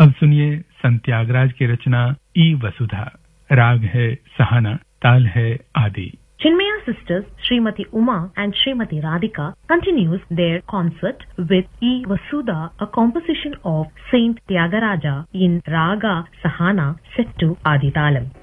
अब सुनिए संत त्यागराज की रचना ई वसुधा। राग है सहाना, ताल है आदि। Chinmaya sisters Srimati Uma and Srimati Radhika continues their concert with E Vasudha, a composition of Saint Tyagaraja in Raga Sahana set to Adi Talam.